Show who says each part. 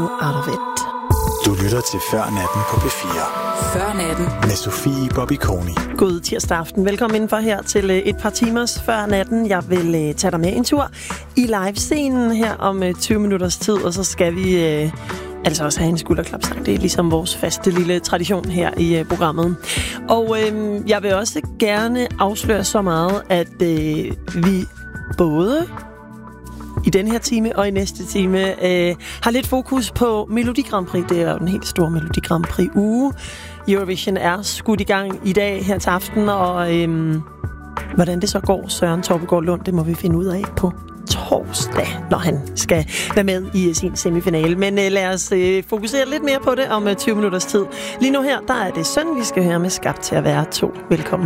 Speaker 1: Out of It.
Speaker 2: Du lytter til Før Natten på P4.
Speaker 3: Før Natten.
Speaker 2: Med Sofie Bobby-Koni.
Speaker 1: God tirsdag aften. Velkommen indenfor her til et par timers Før Natten. Jeg vil tage dig med en tur i livescenen her om 20 minutters tid, og så skal vi altså også have en skulderklapsang. Det er ligesom vores faste lille tradition her i programmet. Og jeg vil også gerne afsløre så meget, at vi både i den her time og i næste time har lidt fokus på Melodi Grand Prix. Det er jo den helt store Melodi Grand Prix uge. Eurovision er skudt i gang i dag her til aften, og hvordan det så går Søren Torpegaard Lund, det må vi finde ud af på torsdag, når han skal være med i sin semifinale. Men lad os fokusere lidt mere på det om 20 minutters tid. Lige nu her, der er det Søn, vi skal høre med Skabt til at være to. Velkommen.